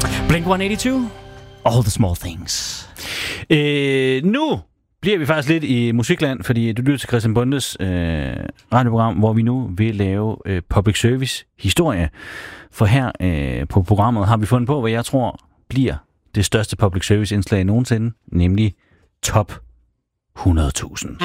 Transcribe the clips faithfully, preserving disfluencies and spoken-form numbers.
Blink et otte to, All the Small Things. Øh, nu bliver vi faktisk lidt i musikland, fordi du lytter til Christian Bondes øh, radioprogram, hvor vi nu vil lave øh, public service historie. For her øh, på programmet har vi fundet på, hvad jeg tror bliver det største public service indslag nogensinde, nemlig top hundrede tusind.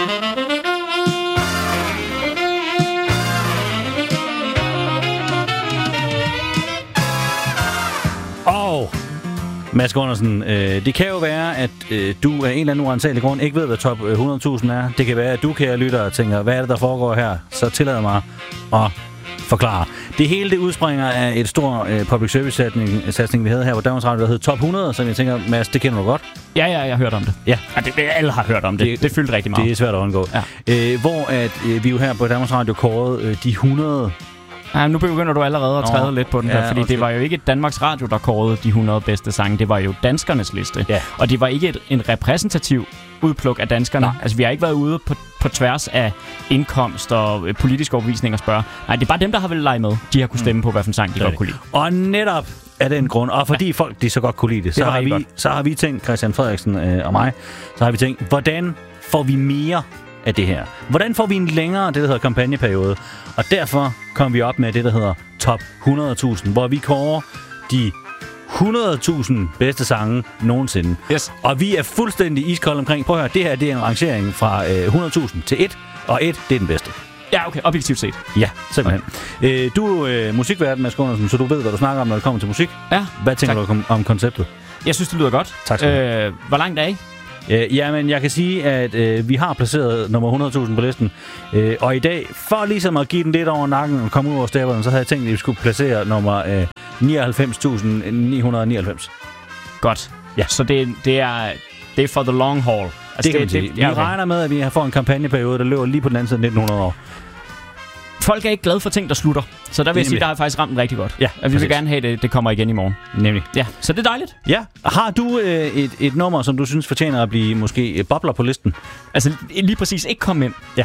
Og Mads Gundersen, øh, det kan jo være, at øh, du af en eller anden uansagelig grund ikke ved, hvad top hundrede tusind er. Det kan være, at du, kære lytter, tænker, hvad er det, der foregår her? Så tillader mig at forklare. Det hele det udspringer af et stor øh, public service satsning, vi havde her på Danmarks Radio, der hed Top hundrede, som jeg tænker, Mads, det kender du godt. Ja, ja, jeg har hørt om det. Ja, ja det, det, alle har hørt om det. Det, det fyldte rigtig meget. Det er svært at undgå. Ja. Øh, hvor at, øh, vi jo her på Danmarks Radio kårede øh, de hundrede... Ja, nu begynder du allerede at træde Nå, lidt på den der, ja, fordi okay. Det var jo ikke Danmarks Radio, der kårede de hundrede bedste sange. Det var jo danskernes liste. Ja. Og det var ikke et, en repræsentativ udpluk af danskerne. Nej. Altså, vi har ikke været ude på, på tværs af indkomst og øh, politisk overbevisning og spørge. Nej, det er bare dem, der har vel lege med. De har kunne stemme mm. på, hvad for en sang de godt kunne lide. Og netop af den grund, og fordi ja. folk de så godt kunne lide det, det så, har vi, så har vi tænkt, Christian Frederiksen øh, og mig, så har vi tænkt, hvordan får vi mere af det her? Hvordan får vi en længere, det der hedder kampagneperiode? Og derfor kom vi op med det, der hedder top hundrede tusind, hvor vi kårer de hundrede tusind bedste sange nogensinde. Yes. Og vi er fuldstændig iskolde omkring. Prøv at høre, det her det er en rangering fra øh, hundrede tusind til et, og et, det er den bedste. Ja, okay. Objektivt set. Ja, simpelthen. Okay. Øh, du er øh, musikverden, Mads Gundersen, så du ved, hvad du snakker om, når det kommer til musik. Ja. Hvad tænker tak. du om, om konceptet? Jeg synes, det lyder godt. Tak skal du have. Øh, hvor langt er I? Øh, jamen, jeg kan sige, at øh, vi har placeret nummer hundrede tusind på listen. Øh, og i dag, for ligesom at give den lidt over nakken og komme ud over stepperne, så havde jeg tænkt, at vi skulle placere nummer øh, nioghalvfems tusind ni hundrede nioghalvfems. Godt. Ja. Så det, det, er, det er for the long haul. Altså, det kan det, man sige. Det, ja, okay. Vi regner med, at vi får en kampagneperiode, der løber lige på den anden side nitten hundrede år. Folk er ikke glade for ting, der slutter. Så der vil jeg sige, der har faktisk ramt den rigtig godt. Ja, vi vil gerne have, det, det kommer igen i morgen. Nemlig. Ja, så det er dejligt. Ja. Har du øh, et, et nummer, som du synes fortjener at blive måske bobler på listen? Altså lige præcis ikke komme ind. Ja.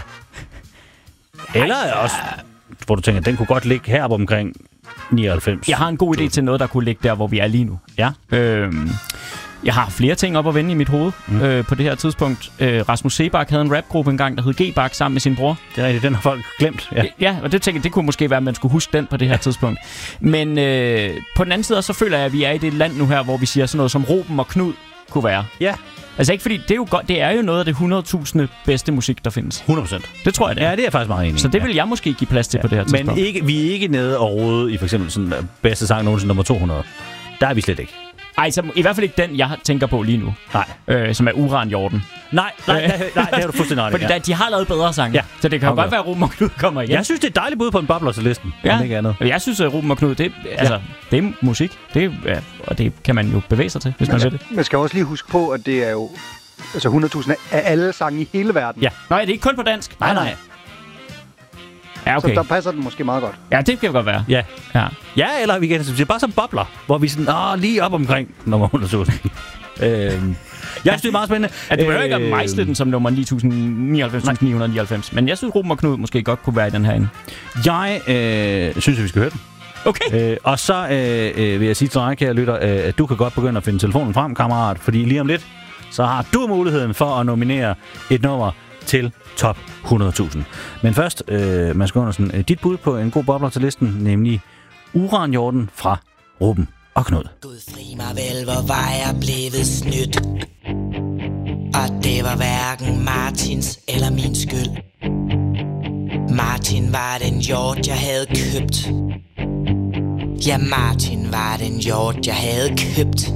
Eller Ej, også, hvor du tænker, den kunne godt ligge her omkring nioghalvfems. Jeg har en god idé til noget, der kunne ligge der, hvor vi er lige nu. Ja. Øhm, jeg har flere ting op at vende i mit hoved mm. øh, på det her tidspunkt. Øh, Rasmus Seebach havde en rapgruppe engang, der hed G-Bach sammen med sin bror. Det er rigtigt, den har folk glemt. Ja, ja og det tænker jeg, det kunne måske være, at man skulle huske den på det her ja. tidspunkt. Men øh, på den anden side, så føler jeg, at vi er i det land nu her, hvor vi siger sådan noget som Ruben og Knud kunne være. Ja. Altså ikke fordi, det er jo, godt, det er jo noget af det hundrede tusind bedste musik, der findes. hundrede procent. Det tror jeg, det er. Ja, det er faktisk meget enig. Så det vil jeg måske give plads til ja. på det her tidspunkt. Men ikke, vi er ikke nede og rode i for eksempel sådan bedste sang nogensinde nummer to hundrede. Der er vi slet ikke. Ej, så i hvert fald ikke den, jeg tænker på lige nu. Nej. Øh, som er Uran-Jorden. Nej, nej, nej, nej, det er du fuldstændig ret. Fordi ja. der, de har lavet bedre sange. Ja. Så det kan jo okay. godt være, at Ruben og Knud kommer igen. Jeg synes, det er et dejligt bud på en bobler til listen. Ja. Ikke andet. Jeg synes, at Ruben og Knud, det, altså, ja. det er musik. Det, ja, og det kan man jo bevæge sig til, hvis man ja. ser det. Man skal også lige huske på, at det er jo altså hundrede tusind af alle sange i hele verden. Ja. Nej, det er ikke kun på dansk. Nej, nej. Ja, okay. Så der passer den måske meget godt. Ja, det kan godt være. Ja. Ja, ja eller vi kan sige bare som bobler, hvor vi sådan, åh, lige op omkring nummer hundrede tusind. øhm. Jeg synes, det er meget spændende. Ja, du behøver ikke at mejsle den som nummer nioghalvfems tusind ni hundrede nioghalvfems. Men jeg synes, Ruben og Knud måske godt kunne være i den her ende. Jeg øh, synes, at vi skal høre den. Okay. Øh, og så øh, vil jeg sige til dig, kære lytter, øh, at du kan godt begynde at finde telefonen frem, kammerat. Fordi lige om lidt, så har du muligheden for at nominere et nummer til top hundrede tusind. Men først, øh, Mads Gundersen, øh, dit bud på en god bobler til listen, nemlig Uran-Jorden fra Ruben og Knud. Gud fri mig vel, hvor var jeg blevet snydt. Og det var hverken Martins eller min skyld. Martin var den hjort, jeg havde købt. Ja, Martin var den hjort, jeg havde købt.